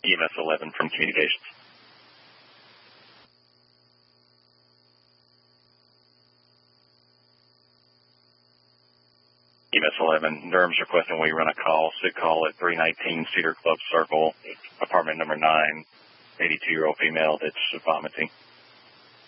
EMS 11 from communications. EMS 11, Durham's requesting we run a call, sick call at 319 Cedar Club Circle, apartment number 9, 82-year-old female that's vomiting.